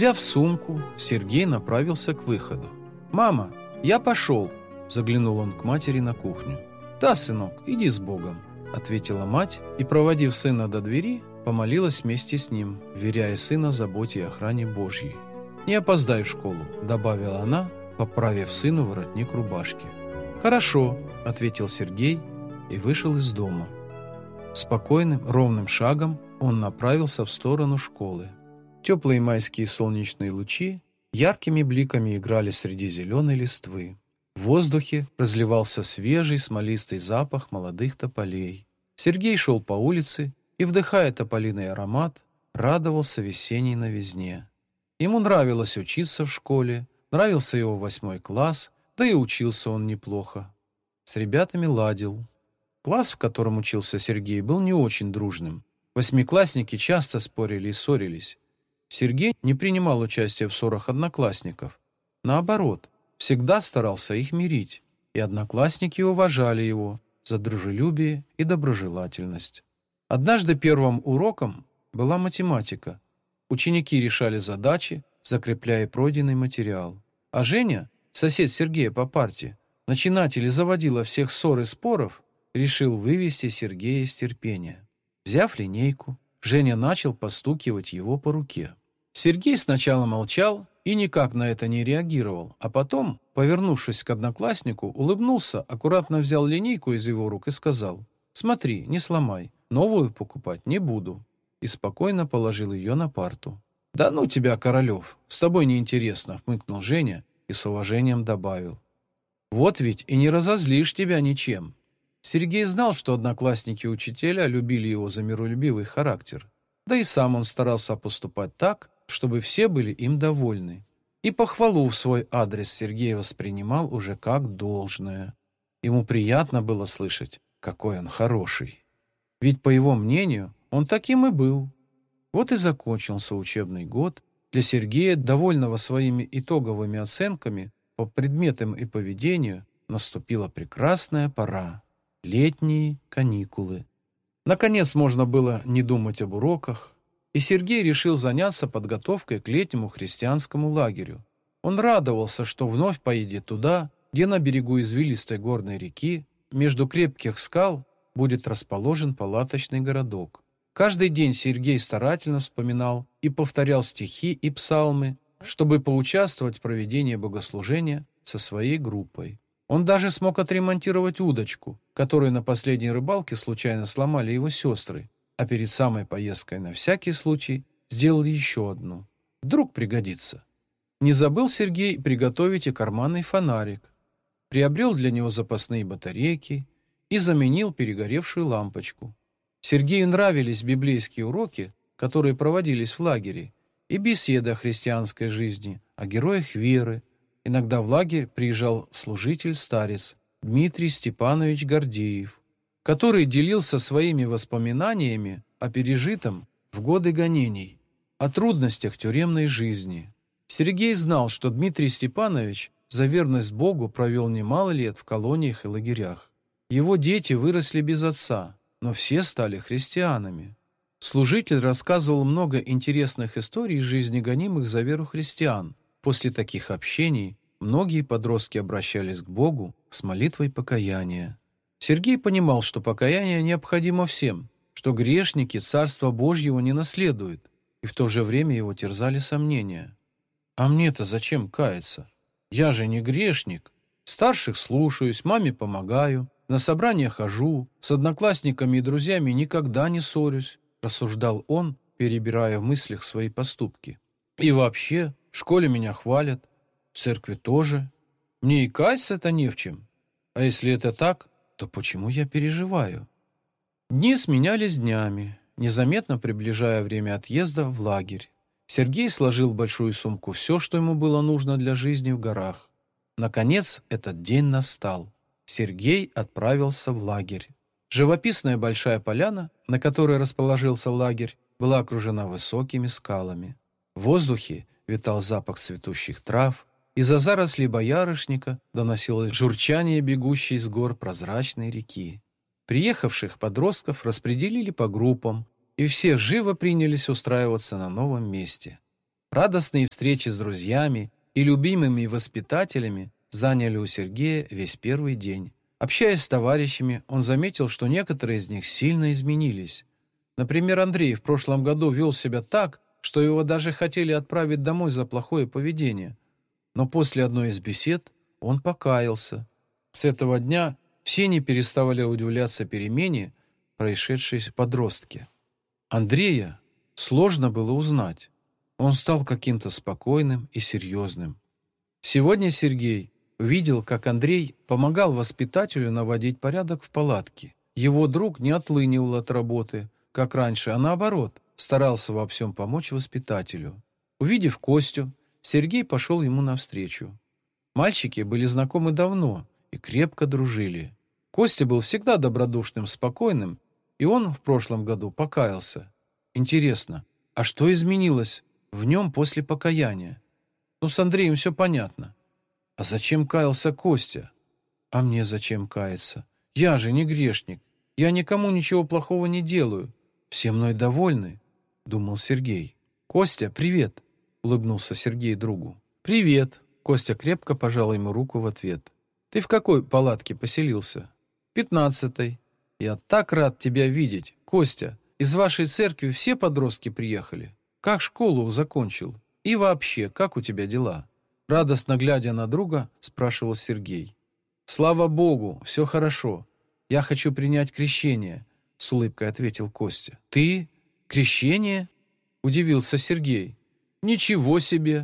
Взяв сумку, Сергей направился к выходу. «Мама, я пошел!» – заглянул он к матери на кухню. «Да, сынок, иди с Богом», – ответила мать и, проводив сына до двери, помолилась вместе с ним, вверяя сына заботе и охране Божьей. «Не опоздай в школу», – добавила она, поправив сыну воротник рубашки. «Хорошо», – ответил Сергей и вышел из дома. Спокойным, ровным шагом он направился в сторону школы. Теплые майские солнечные лучи яркими бликами играли среди зеленой листвы. В воздухе разливался свежий смолистый запах молодых тополей. Сергей шел по улице и, вдыхая тополиный аромат, радовался весенней новизне. Ему нравилось учиться в школе, нравился его 8 класс, да и учился он неплохо. С ребятами ладил. Класс, в котором учился Сергей, был не очень дружным. Восьмиклассники часто спорили и ссорились. Сергей не принимал участия в ссорах одноклассников. Наоборот, всегда старался их мирить, и одноклассники уважали его за дружелюбие и доброжелательность. Однажды первым уроком была математика. Ученики решали задачи, закрепляя пройденный материал. А Женя, сосед Сергея по парте, начинатель и заводила всех ссор и споров, решил вывести Сергея из терпения. Взяв линейку, Женя начал постукивать его по руке. Сергей сначала молчал и никак на это не реагировал, а потом, повернувшись к однокласснику, улыбнулся, аккуратно взял линейку из его рук и сказал: «Смотри, не сломай, новую покупать не буду», и спокойно положил ее на парту. «Да ну тебя, Королев, с тобой неинтересно», — хмыкнул Женя и с уважением добавил: «Вот ведь и не разозлишь тебя ничем». Сергей знал, что одноклассники учителя любили его за миролюбивый характер. Да и сам он старался поступать так, чтобы все были им довольны. И похвалу в свой адрес Сергей воспринимал уже как должное. Ему приятно было слышать, какой он хороший. Ведь, по его мнению, он таким и был. Вот и закончился учебный год. Для Сергея, довольного своими итоговыми оценками по предметам и поведению, наступила прекрасная пора. Летние каникулы. Наконец можно было не думать об уроках, и Сергей решил заняться подготовкой к летнему христианскому лагерю. Он радовался, что вновь поедет туда, где на берегу извилистой горной реки, между крепких скал, будет расположен палаточный городок. Каждый день Сергей старательно вспоминал и повторял стихи и псалмы, чтобы поучаствовать в проведении богослужения со своей группой. Он даже смог отремонтировать удочку, которую на последней рыбалке случайно сломали его сестры, а перед самой поездкой на всякий случай сделал еще одну. Вдруг пригодится. Не забыл Сергей приготовить и карманный фонарик, приобрел для него запасные батарейки и заменил перегоревшую лампочку. Сергею нравились библейские уроки, которые проводились в лагере, и беседы о христианской жизни, о героях веры. Иногда в лагерь приезжал служитель-старец Дмитрий Степанович Гордеев, который делился своими воспоминаниями о пережитом в годы гонений, о трудностях тюремной жизни. Сергей знал, что Дмитрий Степанович за верность Богу провел немало лет в колониях и лагерях. Его дети выросли без отца, но все стали христианами. Служитель рассказывал много интересных историй из жизни гонимых за веру христиан. После таких общений многие подростки обращались к Богу с молитвой покаяния. Сергей понимал, что покаяние необходимо всем, что грешники Царства Божьего не наследуют, и в то же время его терзали сомнения. «А мне-то зачем каяться? Я же не грешник. Старших слушаюсь, маме помогаю, на собрания хожу, с одноклассниками и друзьями никогда не ссорюсь», рассуждал он, перебирая в мыслях свои поступки. «И вообще, в школе меня хвалят, в церкви тоже. Мне и каяться-то не в чем. А если это так, то почему я переживаю?» Дни сменялись днями, незаметно приближая время отъезда в лагерь. Сергей сложил в большую сумку все, что ему было нужно для жизни в горах. Наконец, этот день настал. Сергей отправился в лагерь. Живописная большая поляна, на которой расположился лагерь, была окружена высокими скалами. В воздухе витал запах цветущих трав, из-за зарослей боярышника доносилось журчание бегущей с гор прозрачной реки. Приехавших подростков распределили по группам, и все живо принялись устраиваться на новом месте. Радостные встречи с друзьями и любимыми воспитателями заняли у Сергея весь первый день. Общаясь с товарищами, он заметил, что некоторые из них сильно изменились. Например, Андрей в прошлом году вел себя так, что его даже хотели отправить домой за плохое поведение. Но после одной из бесед он покаялся. С этого дня все не переставали удивляться перемене, происшедшей в подростке. Андрея сложно было узнать. Он стал каким-то спокойным и серьезным. Сегодня Сергей увидел, как Андрей помогал воспитателю наводить порядок в палатке. Его друг не отлынивал от работы, как раньше, а наоборот, старался во всем помочь воспитателю. Увидев Костю, Сергей пошел ему навстречу. Мальчики были знакомы давно и крепко дружили. Костя был всегда добродушным, спокойным, и он в прошлом году покаялся. Интересно, а что изменилось в нем после покаяния? Ну, с Андреем все понятно. А зачем каялся Костя? А мне зачем каяться? Я же не грешник. Я никому ничего плохого не делаю. Все мной довольны, думал Сергей. Костя, привет, улыбнулся Сергей другу. Привет. Костя крепко пожал ему руку в ответ. Ты в какой палатке поселился? 15-й. Я так рад тебя видеть. Костя, из вашей церкви все подростки приехали? Как школу закончил? И вообще, как у тебя дела? Радостно глядя на друга, спрашивал Сергей. Слава Богу, все хорошо. Я хочу принять крещение, с улыбкой ответил Костя. Ты? Крещение? Удивился Сергей. Ничего себе.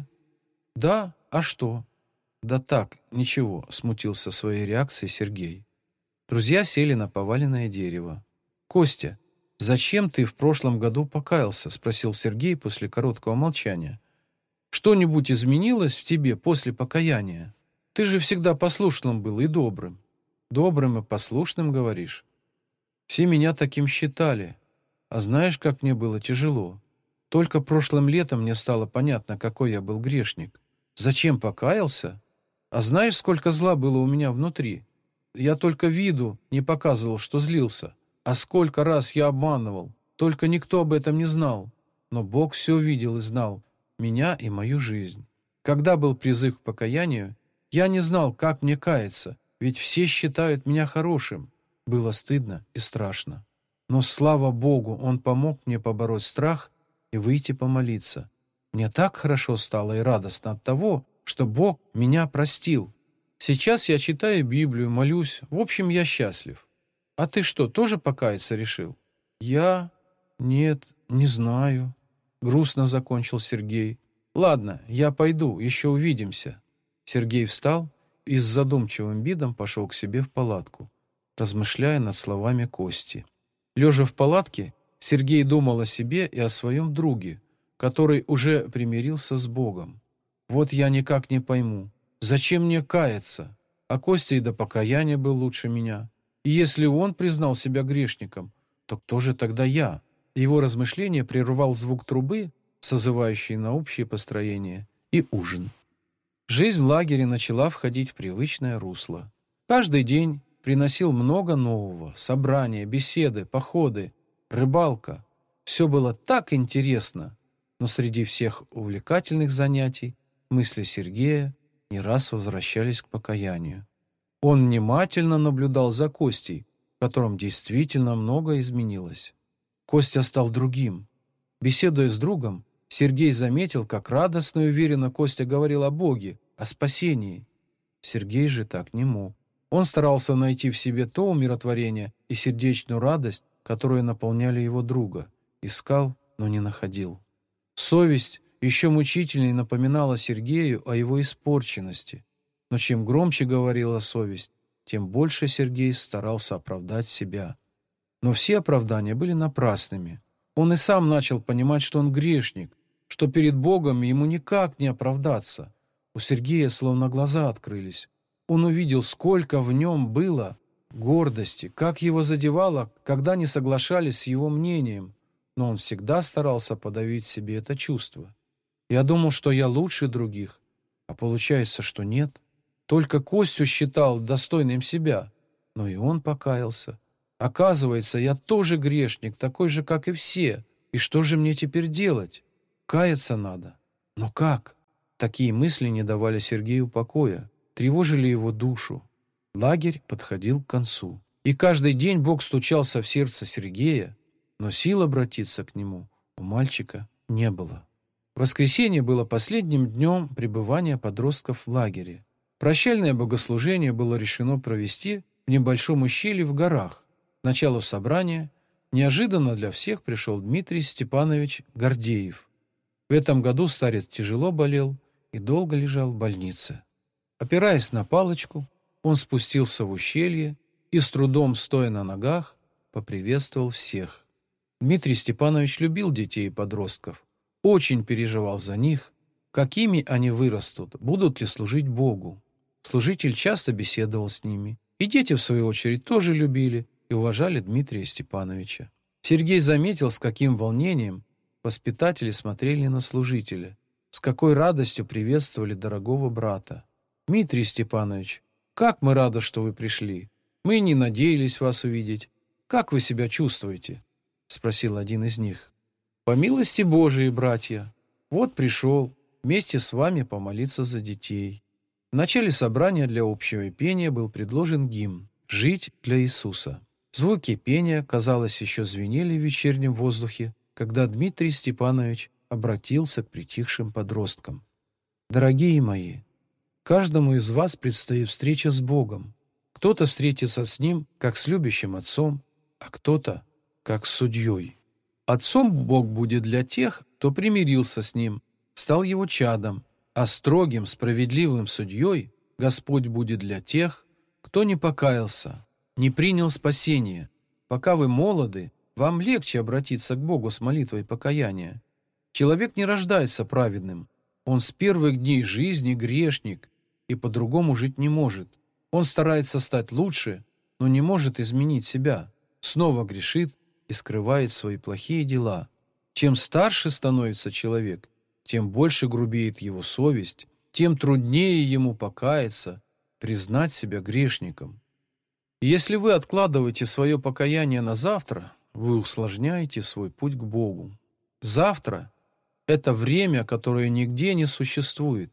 Да, а что? Да так, ничего, смутился своей реакцией Сергей. Друзья сели на поваленное дерево. Костя, зачем ты в прошлом году покаялся? Спросил Сергей после короткого молчания. Что-нибудь изменилось в тебе после покаяния? Ты же всегда послушным был и добрым. Добрым и послушным, говоришь? Все меня таким считали. А знаешь, как мне было тяжело? Только прошлым летом мне стало понятно, какой я был грешник. Зачем покаялся? А знаешь, сколько зла было у меня внутри? Я только виду не показывал, что злился. А сколько раз я обманывал. Только никто об этом не знал. Но Бог все видел и знал. Меня и мою жизнь. Когда был призыв к покаянию, я не знал, как мне каяться, ведь все считают меня хорошим. Было стыдно и страшно. Но, слава Богу, Он помог мне побороть страх и выйти помолиться. Мне так хорошо стало и радостно от того, что Бог меня простил. Сейчас я читаю Библию, молюсь, в общем, я счастлив. А ты что, тоже покаяться решил? Я? Нет, не знаю. Грустно закончил Сергей. Ладно, я пойду, еще увидимся. Сергей встал и с задумчивым видом пошел к себе в палатку, размышляя над словами Кости. Лежа в палатке, Сергей думал о себе и о своем друге, который уже примирился с Богом. Вот я никак не пойму, зачем мне каяться? А Костя и до покаяния был лучше меня. И если он признал себя грешником, то кто же тогда я? Его размышление прервал звук трубы, созывающий на общее построение, и ужин. Жизнь в лагере начала входить в привычное русло. Каждый день приносил много нового: собрания, беседы, походы, рыбалка. Все было так интересно, но среди всех увлекательных занятий мысли Сергея не раз возвращались к покаянию. Он внимательно наблюдал за Костей, в котором действительно многое изменилось. Костя стал другим. Беседуя с другом, Сергей заметил, как радостно и уверенно Костя говорил о Боге, о спасении. Сергей же так не мог. Он старался найти в себе то умиротворение и сердечную радость, которые наполняли его друга. Искал, но не находил. Совесть еще мучительнее напоминала Сергею о его испорченности. Но чем громче говорила совесть, тем больше Сергей старался оправдать себя. Но все оправдания были напрасными. Он и сам начал понимать, что он грешник, что перед Богом ему никак не оправдаться. У Сергея словно глаза открылись. Он увидел, сколько в нем было гордости, как его задевало, когда не соглашались с его мнением. Но он всегда старался подавить себе это чувство. Я думал, что я лучше других, а получается, что нет. Только Костю считал достойным себя, но и он покаялся. Оказывается, я тоже грешник, такой же, как и все. И что же мне теперь делать? Каяться надо. Но как? Такие мысли не давали Сергею покоя, тревожили его душу. Лагерь подходил к концу. И каждый день Бог стучался в сердце Сергея, но сил обратиться к нему у мальчика не было. Воскресенье было последним днем пребывания подростков в лагере. Прощальное богослужение было решено провести в небольшом ущелье в горах. К началу собрания неожиданно для всех пришел Дмитрий Степанович Гордеев. В этом году старец тяжело болел и долго лежал в больнице. Опираясь на палочку, он спустился в ущелье и, с трудом стоя на ногах, поприветствовал всех. Дмитрий Степанович любил детей и подростков, очень переживал за них, какими они вырастут, будут ли служить Богу. Служитель часто беседовал с ними, и дети, в свою очередь, тоже любили и уважали Дмитрия Степановича. Сергей заметил, с каким волнением воспитатели смотрели на служителя, с какой радостью приветствовали дорогого брата. «Дмитрий Степанович, как мы рады, что вы пришли. Мы не надеялись вас увидеть. Как вы себя чувствуете?» — спросил один из них. «По милости Божией, братья, вот пришел вместе с вами помолиться за детей». В начале собрания для общего пения был предложен гимн «Жить для Иисуса». Звуки пения, казалось, еще звенели в вечернем воздухе, когда Дмитрий Степанович обратился к притихшим подросткам. «Дорогие мои, каждому из вас предстоит встреча с Богом. Кто-то встретится с Ним, как с любящим отцом, а кто-то, как с судьей. Отцом Бог будет для тех, кто примирился с Ним, стал Его чадом, а строгим, справедливым судьей Господь будет для тех, кто не покаялся, не принял спасения. Пока вы молоды, вам легче обратиться к Богу с молитвой покаяния. Человек не рождается праведным. Он с первых дней жизни грешник и по-другому жить не может. Он старается стать лучше, но не может изменить себя. Снова грешит и скрывает свои плохие дела. Чем старше становится человек, тем больше грубеет его совесть, тем труднее ему покаяться, признать себя грешником. И если вы откладываете свое покаяние на завтра, вы усложняете свой путь к Богу. Завтра – это время, которое нигде не существует.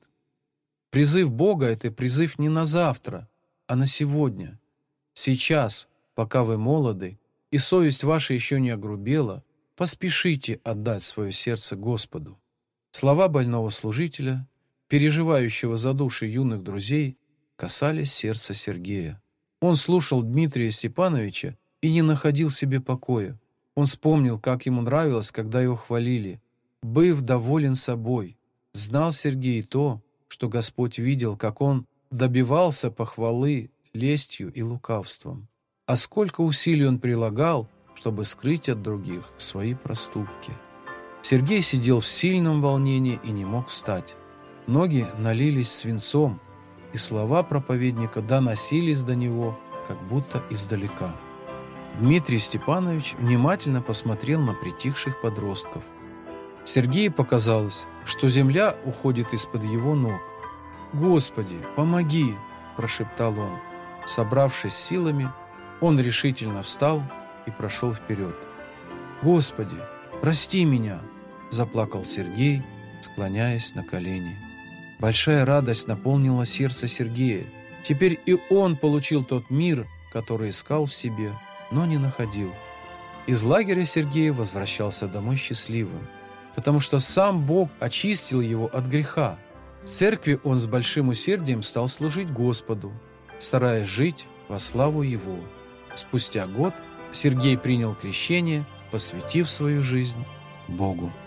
Призыв Бога – это призыв не на завтра, а на сегодня. Сейчас, пока вы молоды, и совесть ваша еще не огрубела, поспешите отдать свое сердце Господу. Слова больного служителя, переживающего за души юных друзей, касались сердца Сергея. Он слушал Дмитрия Степановича и не находил себе покоя. Он вспомнил, как ему нравилось, когда его хвалили. Быв доволен собой, знал Сергей то, что Господь видел, как он добивался похвалы лестью и лукавством. А сколько усилий он прилагал, чтобы скрыть от других свои проступки. Сергей сидел в сильном волнении и не мог встать. Ноги налились свинцом, и слова проповедника доносились до него, как будто издалека. Дмитрий Степанович внимательно посмотрел на притихших подростков. Сергею показалось, что земля уходит из-под его ног. «Господи, помоги!» – прошептал он. Собравшись силами, он решительно встал и прошел вперед. «Господи, прости меня!» – заплакал Сергей, склоняясь на колени. Большая радость наполнила сердце Сергея. Теперь и он получил тот мир, который искал в себе, но не находил. Из лагеря Сергей возвращался домой счастливым, потому что сам Бог очистил его от греха. В церкви он с большим усердием стал служить Господу, стараясь жить во славу Его. Спустя год Сергей принял крещение, посвятив свою жизнь Богу.